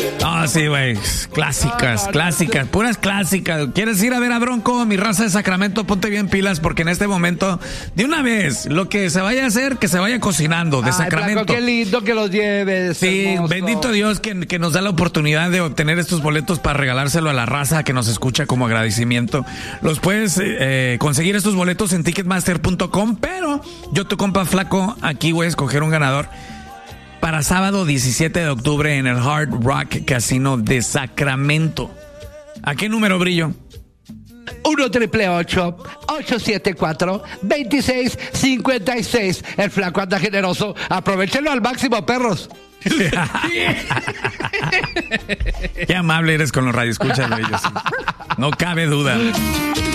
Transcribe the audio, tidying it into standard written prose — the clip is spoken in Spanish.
Ah, sí, güey. Clásicas, puras clásicas. ¿Quieres ir a ver a Bronco? Mi raza de Sacramento, ponte bien pilas porque en este momento, de una vez, lo que se vaya a hacer, que se vaya cocinando de Sacramento. Flaco, qué lindo que los lleves. Sí, hermoso. bendito Dios que nos da la oportunidad de obtener estos boletos para regalárselo a la raza que nos escucha como agradecimiento. Los puedes conseguir estos boletos en ticketmaster.com, pero yo, tu compa Flaco, aquí voy a escoger un ganador para sábado 17 de octubre en el Hard Rock Casino de Sacramento. ¿A qué número, Brillo? 1-888-874-2656. El Flaco anda generoso. Aprovechenlo al máximo, perros. Qué amable eres con los radioescuchas, Brillo. No cabe duda.